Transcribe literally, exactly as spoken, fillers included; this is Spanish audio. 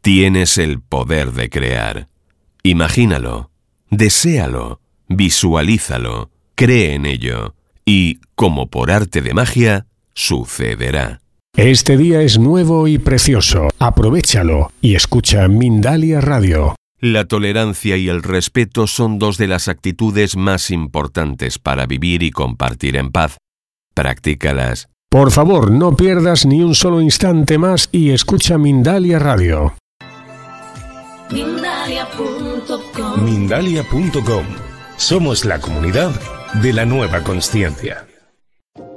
Tienes el poder de crear. Imagínalo, deséalo, visualízalo, cree en ello y, como por arte de magia, sucederá. Este día es nuevo y precioso. Aprovéchalo y escucha Mindalia Radio. La tolerancia y el respeto son dos de las actitudes más importantes para vivir y compartir en paz. Practícalas. Por favor, no pierdas ni un solo instante más y escucha Mindalia Radio. Mindalia punto com Mindalia punto com. Somos la comunidad de la nueva consciencia.